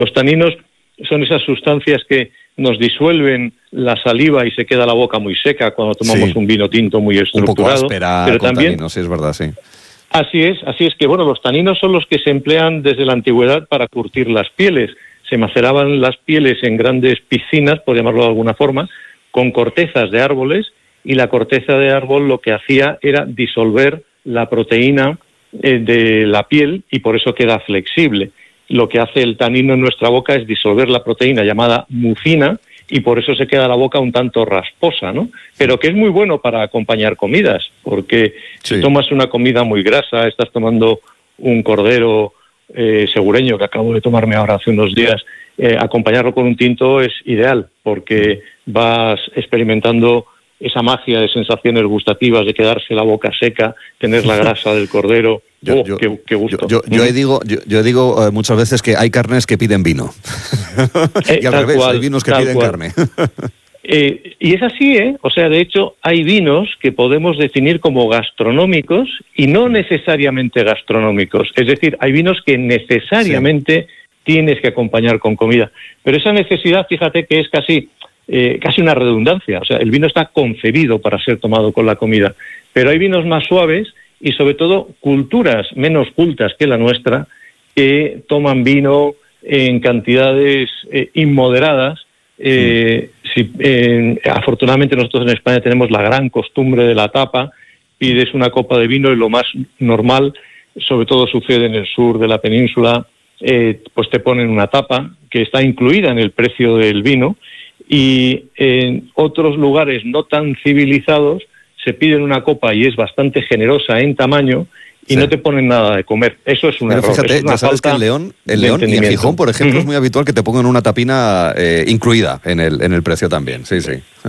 Los taninos son esas sustancias que nos disuelven la saliva y se queda la boca muy seca cuando tomamos un vino tinto muy estructurado. Un poco áspera, pero con también taninos, sí, es verdad, sí. Así es que bueno, los taninos son los que se emplean desde la antigüedad para curtir las pieles. Se maceraban las pieles en grandes piscinas, por llamarlo de alguna forma, con cortezas de árboles, y la corteza de árbol lo que hacía era disolver la proteína de la piel, y por eso queda flexible. Lo que hace el tanino en nuestra boca es disolver la proteína llamada mucina, y por eso se queda la boca un tanto rasposa, ¿no? Pero que es muy bueno para acompañar comidas, porque si tomas una comida muy grasa, estás tomando un cordero segureño que acabo de tomarme ahora hace unos días, acompañarlo con un tinto es ideal, porque vas experimentando esa magia de sensaciones gustativas, de quedarse la boca seca, tener la grasa del cordero. Qué gusto. Yo digo muchas veces que hay carnes que piden vino. Y al revés, hay vinos que piden carne. Y es así, ¿eh? O sea, de hecho, hay vinos que podemos definir como gastronómicos y no necesariamente gastronómicos. Es decir, hay vinos que necesariamente tienes que acompañar con comida. Pero esa necesidad, fíjate que es casi una redundancia. O sea, el vino está concebido para ser tomado con la comida. Pero hay vinos más suaves y, sobre todo, culturas menos cultas que la nuestra que toman vino en cantidades inmoderadas. Afortunadamente nosotros en España tenemos la gran costumbre de la tapa. Pides una copa de vino y lo más normal, sobre todo sucede en el sur de la península, pues te ponen una tapa que está incluida en el precio del vino, y en otros lugares no tan civilizados se piden una copa y es bastante generosa en tamaño y no te ponen nada de comer. Eso es un error. Fíjate, ya sabes que en León y en Gijón, por ejemplo, es muy habitual que te pongan una tapina incluida en el precio también. Sí.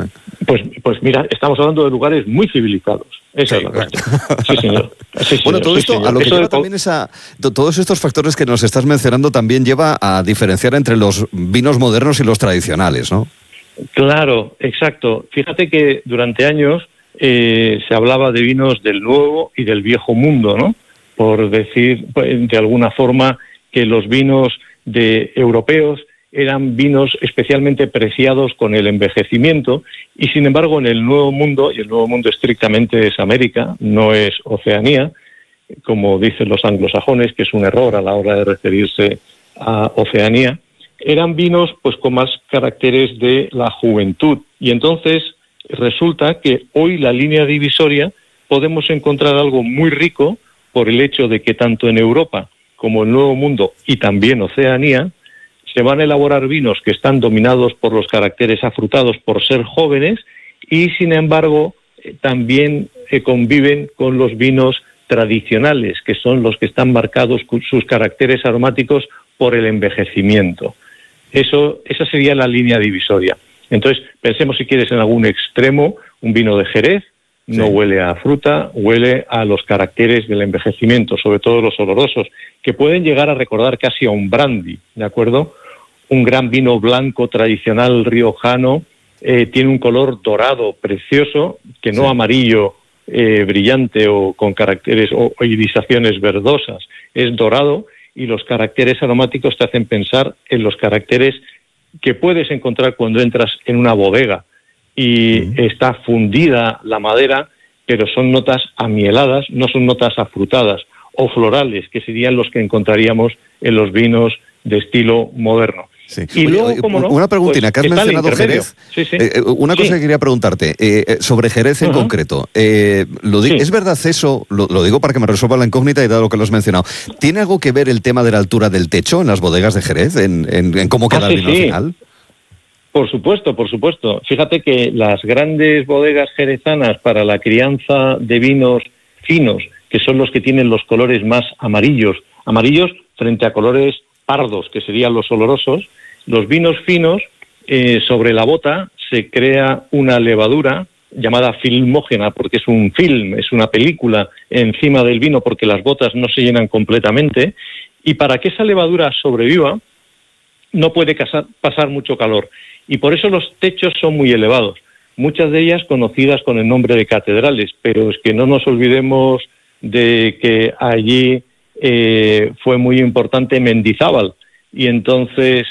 Pues mira, estamos hablando de lugares muy civilizados. Esa es la cuestión. Sí, señor. Bueno, todo esto, a lo que lleva también todos estos factores que nos estás mencionando también lleva a diferenciar entre los vinos modernos y los tradicionales, ¿no? Claro, exacto. Fíjate que durante años se hablaba de vinos del nuevo y del viejo mundo, ¿no? Por decir de alguna forma que los vinos europeos eran vinos especialmente preciados con el envejecimiento, y sin embargo en el Nuevo Mundo, y el Nuevo Mundo estrictamente es América, no es Oceanía, como dicen los anglosajones, que es un error a la hora de referirse a Oceanía, eran vinos pues con más caracteres de la juventud. Y entonces resulta que hoy la línea divisoria podemos encontrar algo muy rico por el hecho de que tanto en Europa como en el Nuevo Mundo y también Oceanía se van a elaborar vinos que están dominados por los caracteres afrutados por ser jóvenes, y sin embargo también conviven con los vinos tradicionales, que son los que están marcados con sus caracteres aromáticos por el envejecimiento. Esa sería la línea divisoria. Entonces, pensemos, si quieres, en algún extremo, un vino de Jerez no huele a fruta, huele a los caracteres del envejecimiento, sobre todo los olorosos, que pueden llegar a recordar casi a un brandy, ¿de acuerdo? Un gran vino blanco tradicional riojano tiene un color dorado precioso, que no amarillo brillante o con caracteres o irisaciones verdosas, es dorado, y los caracteres aromáticos te hacen pensar en los caracteres que puedes encontrar cuando entras en una bodega y está fundida la madera, pero son notas amieladas, no son notas afrutadas o florales, que serían los que encontraríamos en los vinos de estilo moderno. Sí. Y luego, ¿cómo no? Una preguntina, pues que has mencionado Jerez. Una cosa que quería preguntarte, sobre Jerez en concreto. ¿Es verdad eso? Lo digo para que me resuelva la incógnita y dado lo que lo has mencionado. ¿Tiene algo que ver el tema de la altura del techo en las bodegas de Jerez? ¿En cómo queda el vino al final? Por supuesto. Fíjate que las grandes bodegas jerezanas para la crianza de vinos finos, que son los que tienen los colores más amarillos frente a colores pardos, que serían los olorosos, los vinos finos, sobre la bota se crea una levadura llamada filmógena, porque es un film, es una película encima del vino, porque las botas no se llenan completamente, y para que esa levadura sobreviva no puede pasar mucho calor, y por eso los techos son muy elevados, muchas de ellas conocidas con el nombre de catedrales, pero es que no nos olvidemos de que allí fue muy importante Mendizábal, y entonces